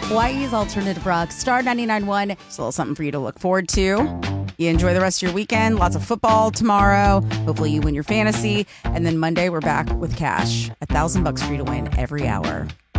Hawaii's Alternative Rock, Star 99.1. It's a little something for you to look forward to. You enjoy the rest of your weekend. Lots of football tomorrow. Hopefully you win your fantasy. And then Monday, we're back with cash. $1,000 for you to win every hour.